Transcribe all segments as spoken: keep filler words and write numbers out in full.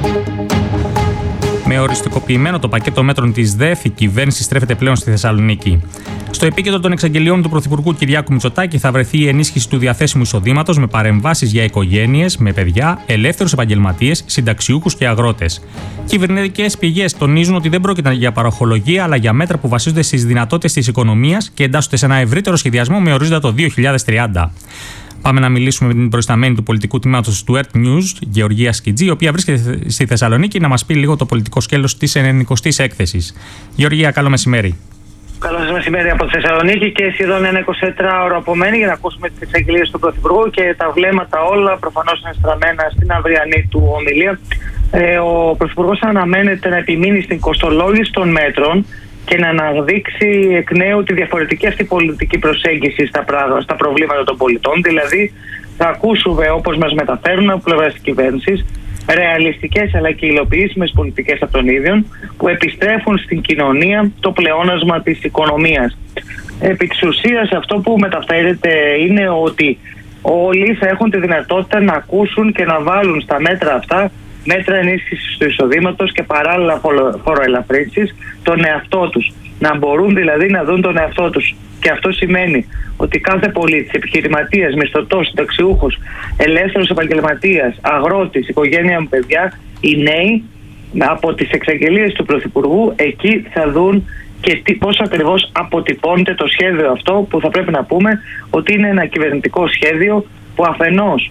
Με οριστικοποιημένο το πακέτο μέτρων της ΔΕΘ, η κυβέρνηση στρέφεται πλέον στη Θεσσαλονίκη. Στο επίκεντρο των εξαγγελιών του Πρωθυπουργού Κυριάκου Μητσοτάκη θα βρεθεί η ενίσχυση του διαθέσιμου εισοδήματος με παρεμβάσεις για οικογένειες, με παιδιά, ελεύθερους επαγγελματίες, συνταξιούχους και αγρότες. Κυβερνητικές πηγές τονίζουν ότι δεν πρόκειται για παροχολογία, αλλά για μέτρα που βασίζονται στις δυνατότητες της οικονομίας και εντάσσονται σε ένα ευρύτερο σχεδιασμό με ορίζοντα το δύο χιλιάδες τριάντα. Πάμε να μιλήσουμε με την προϊσταμένη του πολιτικού τμήματος του Earth News, Γεωργία Σκιτζή, η οποία βρίσκεται στη Θεσσαλονίκη, να μας πει λίγο το πολιτικό σκέλος της ενενηκοστής έκθεσης. Γεωργία, καλό μεσημέρι. Καλό σας μεσημέρι από τη Θεσσαλονίκη και σχεδόν ένα εικοσιτετράωρο απομένει για να ακούσουμε τις εξαγγελίες του Πρωθυπουργού και τα βλέμματα όλα προφανώς είναι στραμμένα στην αυριανή του ομιλία. Ε, ο Πρωθυπουργός αναμένεται να επιμείνει στην κοστολόγηση των μέτρων και να αναδείξει εκ νέου τη διαφορετική αυτή πολιτική προσέγγιση στα, πρά... στα προβλήματα των πολιτών. Δηλαδή, θα ακούσουμε, όπως μας μεταφέρουν από πλευράς της κυβέρνησης, ρεαλιστικές αλλά και υλοποιήσιμες πολιτικές από τον ίδιο που επιστρέφουν στην κοινωνία το πλεόνασμα της οικονομίας. Επί της ουσίας, αυτό που μεταφέρεται είναι ότι όλοι θα έχουν τη δυνατότητα να ακούσουν και να βάλουν στα μέτρα αυτά μέτρα ενίσχυσης του εισοδήματος και παράλληλα φοροελαφρύνσεις τον εαυτό τους. Να μπορούν δηλαδή να δουν τον εαυτό τους. Και αυτό σημαίνει ότι κάθε πολίτης, επιχειρηματίας, μισθωτός, συνταξιούχος, ελεύθερος επαγγελματίας, αγρότης, οικογένεια με παιδιά, οι νέοι από τις εξαγγελίες του Πρωθυπουργού εκεί θα δουν και τι, πώς ακριβώς αποτυπώνεται το σχέδιο αυτό, που θα πρέπει να πούμε ότι είναι ένα κυβερνητικό σχέδιο που αφενός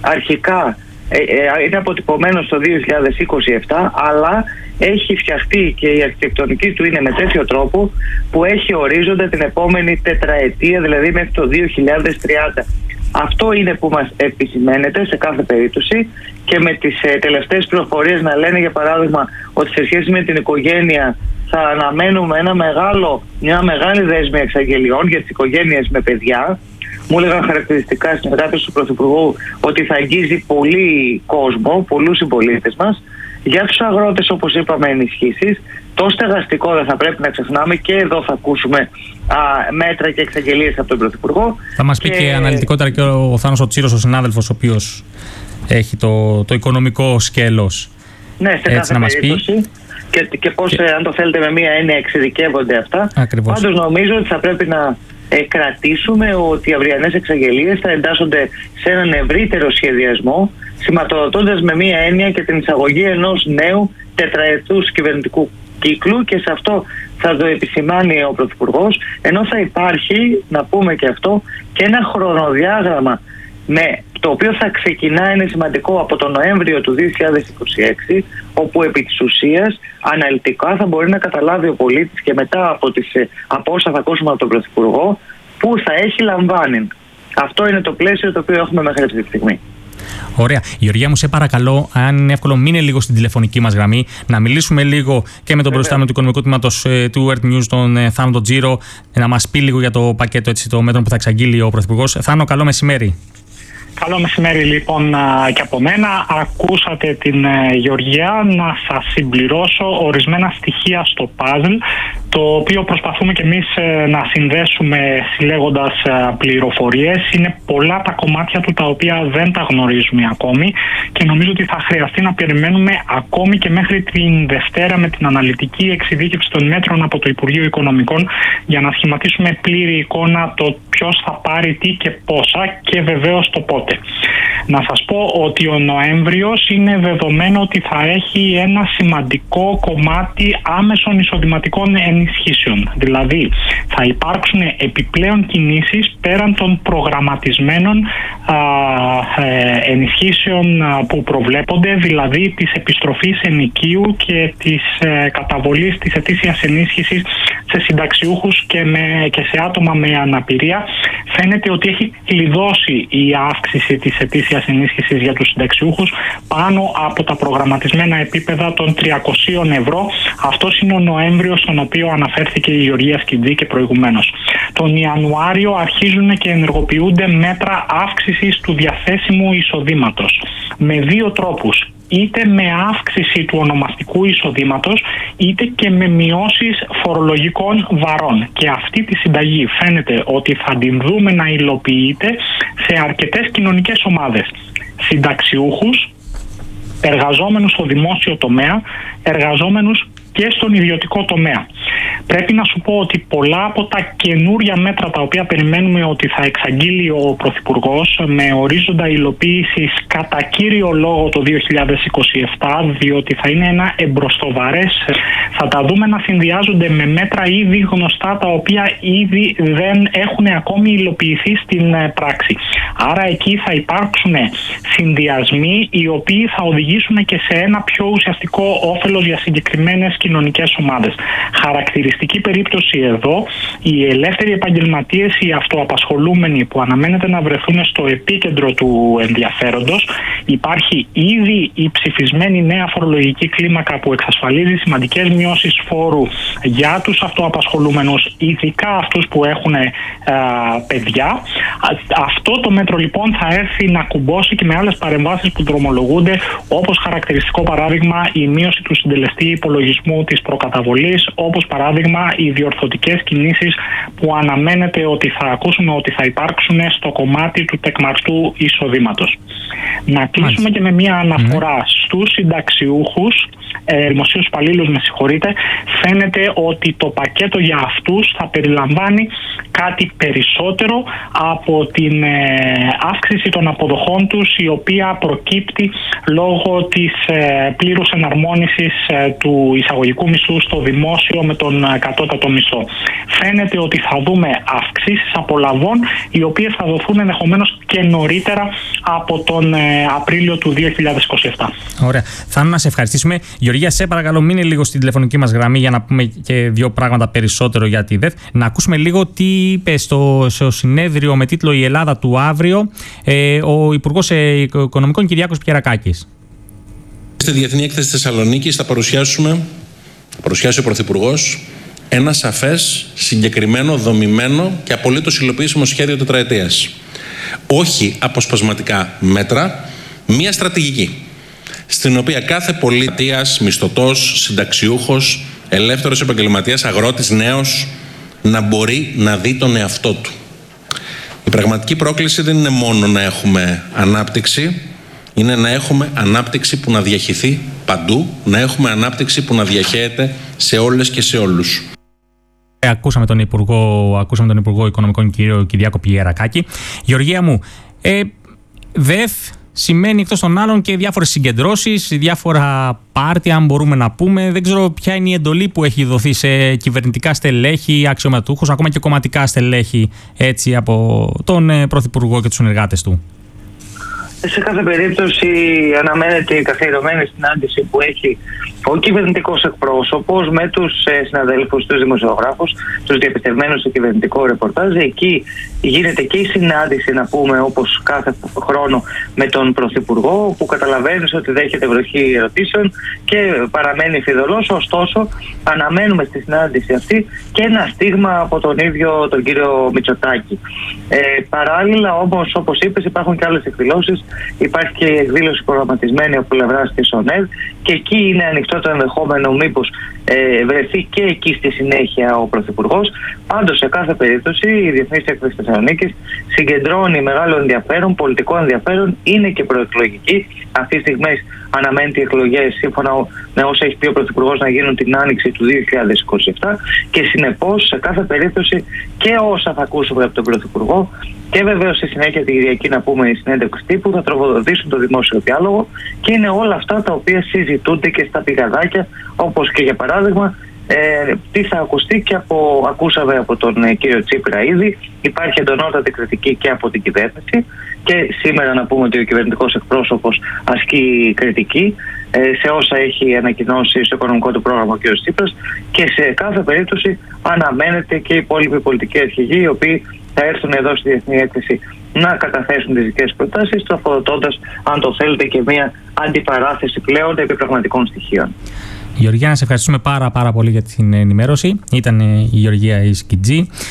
αρχικά ε, ε, είναι αποτυπωμένο στο δύο χιλιάδες είκοσι επτά, αλλά έχει φτιαχτεί και η αρχιτεκτονική του είναι με τέτοιο τρόπο που έχει ορίζοντα την επόμενη τετραετία, δηλαδή μέχρι το δύο χιλιάδες τριάντα. Αυτό είναι που μας επισημαίνεται σε κάθε περίπτωση, και με τις ε, τελευταίες πληροφορίες να λένε για παράδειγμα ότι σε σχέση με την οικογένεια θα αναμένουμε ένα μεγάλο, μια μεγάλη δέσμη εξαγγελιών για τις οικογένειες με παιδιά. Μου έλεγαν χαρακτηριστικά οι συνεργάτες του Πρωθυπουργού ότι θα αγγίζει πολύ κόσμο, πολλούς συμπολίτες μας. Για τους αγρότες, όπως είπαμε, ενισχύσεις. Το στεγαστικό δεν θα πρέπει να ξεχνάμε, και εδώ θα ακούσουμε α, μέτρα και εξαγγελίες από τον Πρωθυπουργό. Θα μας πει και, και αναλυτικότερα και ο Θάνος ο Τσίρος, ο συνάδελφος, ο οποίος έχει το, το οικονομικό σκέλος. Ναι, σε έτσι, κάθε περίπτωση. Και, και πώς, και... αν το θέλετε με μία έννοια, εξειδικεύονται αυτά. Ακριβώς. Πάντως νομίζω ότι θα πρέπει να ε, κρατήσουμε ότι οι αυριανές εξαγγελίες θα εντάσσονται σε έναν ευρύτερο σχεδιασμό, σηματοδοτώντας με μία έννοια και την εισαγωγή ενός νέου τετραετούς κυβερνητικού κύκλου, και σε αυτό θα το επισημάνει ο Πρωθυπουργός, ενώ θα υπάρχει, να πούμε και αυτό, και ένα χρονοδιάγραμμα με το οποίο θα ξεκινά, είναι σημαντικό, από τον Νοέμβριο του δύο χιλιάδες είκοσι έξι, όπου επί της ουσίας αναλυτικά θα μπορεί να καταλάβει ο πολίτης και μετά από, τις, από όσα θα ακούσουμε από τον Πρωθυπουργό, που θα έχει λαμβάνει. Αυτό είναι το πλαίσιο το οποίο έχουμε μέχρι αυτή τη στιγμή. Ωραία. Γεωργία μου, σε παρακαλώ, αν είναι εύκολο, μείνε λίγο στην τηλεφωνική μας γραμμή, να μιλήσουμε λίγο και με τον προϊστάμενο του Οικονομικού Τμήματος ε, του Earth News, τον ε, Θάνο τον Τζίρο, ε, να μας πει λίγο για το πακέτο έτσι, των μέτρων που θα εξαγγείλει ο Πρωθυπουργός. Θάνο, καλό μεσημέρι. Καλό μεσημέρι λοιπόν και από μένα. Ακούσατε την Γεωργία. Να σας συμπληρώσω ορισμένα στοιχεία στο παζλ, το οποίο προσπαθούμε και εμείς να συνδέσουμε συλλέγοντας πληροφορίες. Είναι πολλά τα κομμάτια του τα οποία δεν τα γνωρίζουμε ακόμη, και νομίζω ότι θα χρειαστεί να περιμένουμε ακόμη και μέχρι την Δευτέρα με την αναλυτική εξειδίκευση των μέτρων από το Υπουργείο Οικονομικών, για να σχηματίσουμε πλήρη εικόνα το ποιος θα πάρει τι και πόσα, και βεβαίως το πότε. Να σας πω ότι ο Νοέμβριος είναι δεδομένο ότι θα έχει ένα σημαντικό κομμάτι άμεσων εισοδηματικών ενισχύσεων. Δηλαδή θα υπάρξουν επιπλέον κινήσεις πέραν των προγραμματισμένων α, ε, ενισχύσεων α, που προβλέπονται, δηλαδή της επιστροφής ενοικίου και της ε, καταβολής της ετήσιας ενίσχυσης σε συνταξιούχους και, με, και σε άτομα με αναπηρία. Φαίνεται ότι έχει κλειδώσει η αύξηση της ετήσιας ενίσχυσης για τους συνταξιούχους πάνω από τα προγραμματισμένα επίπεδα των τριακοσίων ευρώ. Αυτός είναι ο Νοέμβριος, στον οποίο αναφέρθηκε η Γεωργία Σκιτζή και προηγουμένως. Τον Ιανουάριο αρχίζουν και ενεργοποιούνται μέτρα αύξησης του διαθέσιμου εισοδήματος με δύο τρόπους. Είτε με αύξηση του ονομαστικού εισοδήματος, είτε και με μειώσεις φορολογικών βαρών. Και αυτή τη συνταγή φαίνεται ότι θα την δούμε να υλοποιείται σε αρκετές κοινωνικές ομάδες. Συνταξιούχους, εργαζόμενους στο δημόσιο τομέα, εργαζόμενους και στον ιδιωτικό τομέα. Πρέπει να σου πω ότι πολλά από τα καινούρια μέτρα τα οποία περιμένουμε ότι θα εξαγγείλει ο Πρωθυπουργός με ορίζοντα υλοποίησης κατά κύριο λόγο το δύο χιλιάδες είκοσι επτά, διότι θα είναι ένα εμπροστοβαρές, θα τα δούμε να συνδυάζονται με μέτρα ήδη γνωστά τα οποία ήδη δεν έχουν ακόμη υλοποιηθεί στην πράξη. Άρα εκεί θα υπάρξουν συνδυασμοί οι οποίοι θα οδηγήσουν και σε ένα πιο ουσιαστικό όφελος για συγκεκριμένες κοινωνικές ομάδες. Χαρακτηριστική περίπτωση εδώ, οι ελεύθεροι επαγγελματίες, οι αυτοαπασχολούμενοι που αναμένεται να βρεθούν στο επίκεντρο του ενδιαφέροντος. Υπάρχει ήδη η ψηφισμένη νέα φορολογική κλίμακα που εξασφαλίζει σημαντικές μειώσεις φόρου για τους αυτοαπασχολούμενους, ειδικά αυτούς που έχουν α, παιδιά. Αυτό το μέτρο λοιπόν θα έρθει να κουμπώσει και με άλλες παρεμβάσεις που δρομολογούνται, όπως χαρακτηριστικό παράδειγμα η μείωση του συντελεστή υπολογισμού της προκαταβολής, όπως παράδειγμα οι διορθωτικές κινήσεις που αναμένεται ότι θα ακούσουμε ότι θα υπάρξουν στο κομμάτι του τεκμαρτού εισοδήματος. Να κλείσουμε και με μια αναφορά mm. στους συνταξιούχους, ε, δημοσίους υπαλλήλους, με συγχωρείτε. Φαίνεται ότι το πακέτο για αυτούς θα περιλαμβάνει κάτι περισσότερο από την ε, αύξηση των αποδοχών τους, η οποία προκύπτει λόγω της ε, πλήρους εναρμόνισης ε, του εισαγωγικού μισθού στο δημόσιο με τον ε, κατώτατο μισθό. Φαίνεται ότι θα δούμε αυξήσεις απολαβών, οι οποίες θα δοθούν ενδεχομένως και νωρίτερα από τον ε, Απρίλιο του δύο χιλιάδες είκοσι επτά. Ωραία. Θα να σε ευχαριστήσουμε. Γεωργία, σε παρακαλώ, μείνε λίγο στην τηλεφωνική μας γραμμή για να πούμε και δύο πράγματα περισσότερο για τη ΔΕΘ. Να ακούσουμε λίγο τι είπε στο, στο συνέδριο με τίτλο «Η Ελλάδα του αύριο» ε, ο Υπουργός Οικονομικών Κυριάκος Πιερακάκης. Στη Διεθνή Έκθεση Θεσσαλονίκης θα παρουσιάσουμε, θα παρουσιάσει ο Πρωθυπουργός, ένα σαφές, συγκεκριμένο, δομημένο και απολύτως υλοποιήσιμο σχέδιο τετραετίας. Όχι αποσπασματικά μέτρα, μία στρατηγική, στην οποία κάθε πολίτης, μισθωτός, συνταξιούχος, ελεύθερος επαγγελματίας, αγρότης, νέος, να μπορεί να δει τον εαυτό του. Η πραγματική πρόκληση δεν είναι μόνο να έχουμε ανάπτυξη, είναι να έχουμε ανάπτυξη που να διαχυθεί παντού, να έχουμε ανάπτυξη που να διαχέεται σε όλες και σε όλους. Ακούσαμε τον Υπουργό, ακούσαμε τον Υπουργό Οικονομικών κύριο Κυριάκο Πιερακάκη. Γεωργία μου, ε, ΔΕΘ σημαίνει εκτός των άλλων και διάφορες συγκεντρώσεις, διάφορα πάρτι, αν μπορούμε να πούμε. Δεν ξέρω ποια είναι η εντολή που έχει δοθεί σε κυβερνητικά στελέχη, αξιωματούχους, ακόμα και κομματικά στελέχη, έτσι, από τον Πρωθυπουργό και τους συνεργάτες του. Σε κάθε περίπτωση αναμένεται η καθιερωμένη συνάντηση που έχει ο κυβερνητικός εκπρόσωπος με τους συναδέλφους, τους δημοσιογράφους, τους διαπιστευμένους στο κυβερνητικό ρεπορτάζ. Εκεί γίνεται και η συνάντηση, να πούμε, όπως κάθε χρόνο, με τον Πρωθυπουργό, που καταλαβαίνεις ότι δέχεται βροχή ερωτήσεων και παραμένει φιδωλός. Ωστόσο, αναμένουμε στη συνάντηση αυτή και ένα στίγμα από τον ίδιο τον κύριο Μητσοτάκη. Ε, παράλληλα, όμως, όπως είπες, υπάρχουν και άλλες εκδηλώσεις. Υπάρχει και εκδήλωση προγραμματισμένη από πλευράς της ΟΝΕΔ και εκεί είναι ανοιχτό το ενδεχόμενο μήπως ε, βρεθεί και εκεί στη συνέχεια ο Πρωθυπουργός. Πάντως, σε κάθε περίπτωση, η Διεθνής Έκθεση Θεσσαλονίκης συγκεντρώνει μεγάλο ενδιαφέρον, πολιτικό ενδιαφέρον, είναι και προεκλογική. Αυτή τη στιγμή αναμένεται οι εκλογές, σύμφωνα με όσα έχει πει ο Πρωθυπουργός, να γίνουν την άνοιξη του δύο χιλιάδες είκοσι επτά και συνεπώς, σε κάθε περίπτωση, και όσα θα ακούσουμε από τον Πρωθυπουργό και βεβαίως στη συνέχεια την Κυριακή, να πούμε, η συνέντευξη τύπου, θα τροφοδοτήσουν το δημόσιο διάλογο και είναι όλα αυτά τα οποία συζητούνται και στα πηγαδάκια, όπως και για παράδειγμα ε, τι θα ακουστεί και από, ακούσαμε από τον ε, κύριο Τσίπρα ήδη. Υπάρχει εντονότατη κριτική και από την κυβέρνηση και σήμερα να πούμε ότι ο κυβερνητικός εκπρόσωπος ασκεί κριτική ε, σε όσα έχει ανακοινώσει στο οικονομικό του πρόγραμμα ο κύριος Τσίπρας και σε κάθε περίπτωση αναμένεται και οι υπόλοιποι πολιτικοί αρχηγοί, οι οποίοι θα έρθουν εδώ στη Διεθνή Έκθεση να καταθέσουν τις δικές προτάσεις, τροφοδοτώντας, αν το θέλετε, και μια αντιπαράθεση πλέον επί πραγματικών στοιχείων. Γεωργία, να σε ευχαριστούμε πάρα πάρα πολύ για την ενημέρωση. Ήταν η Γεωργία Ισκιτζή.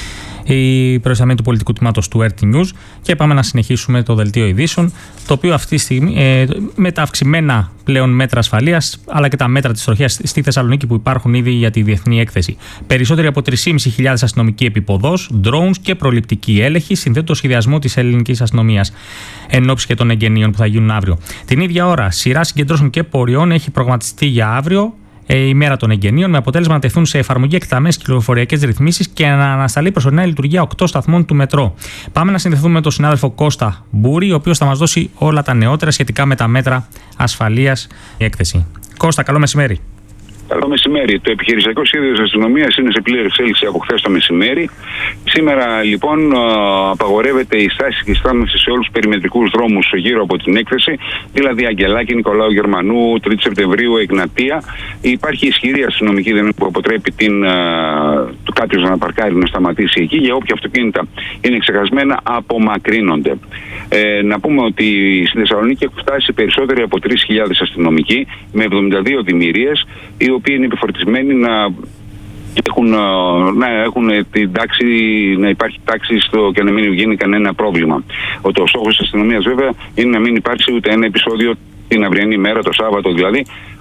η προϊσταμένη του πολιτικού τμήματος του Έρτι News, και πάμε να συνεχίσουμε το δελτίο ειδήσεων, το οποίο αυτή τη στιγμή ε, με τα αυξημένα πλέον μέτρα ασφαλείας αλλά και τα μέτρα της τροχέας στη Θεσσαλονίκη που υπάρχουν ήδη για τη διεθνή έκθεση. Περισσότεροι από τρεις χιλιάδες πεντακόσιοι αστυνομικοί επιποδός, drones και προληπτικοί έλεγχοι συνθέτουν το σχεδιασμό της ελληνικής αστυνομίας εν ώψη και των εγγενείων που θα γίνουν αύριο. Την ίδια ώρα, σειρά συγκεντρώσεων και πορειών έχει προγραμματιστεί για αύριο, η μέρα των εγγενείων, με αποτέλεσμα να τεθούν σε εφαρμογή εκτεταμένες κυκλοφοριακές ρυθμίσεις και να ανασταλεί προσωρινά λειτουργία οκτώ σταθμών του μετρό. Πάμε να συνδεθούμε με τον συνάδελφο Κώστα Μπούρη, ο οποίος θα μας δώσει όλα τα νεότερα σχετικά με τα μέτρα ασφαλείας η έκθεση. Κώστα, καλό μεσημέρι. Καλό μεσημέρι. Το επιχειρησιακό σχέδιο της αστυνομίας είναι σε πλήρη εξέλιξη από χθες το μεσημέρι. Σήμερα λοιπόν απαγορεύεται η στάση και η στάθμευση σε όλους τους περιμετρικούς δρόμους γύρω από την έκθεση, δηλαδή Αγγελάκη, Νικολάου Γερμανού, τρίτη Σεπτεμβρίου, Εγνατία. Υπάρχει ισχυρή αστυνομική δύναμη που αποτρέπει την, το κάποιος να παρκάρει, να σταματήσει εκεί, για όποια αυτοκίνητα είναι ξεχασμένα απομακρύνονται. Ε, να πούμε ότι στη Θεσσαλονίκη έχουν φτάσει περισσότεροι από τρεις χιλιάδες αστυνομικοί με εβδομήντα δύο δημιουργίες, οι οποίοι είναι επιφορτισμένοι να έχουν, να έχουν την τάξη, να υπάρχει τάξη στο και να μην γίνει κανένα πρόβλημα. Ο το στόχος της αστυνομίας βέβαια είναι να μην υπάρξει ούτε ένα επεισόδιο την αυριανή μέρα, το Σάββατο δηλαδή,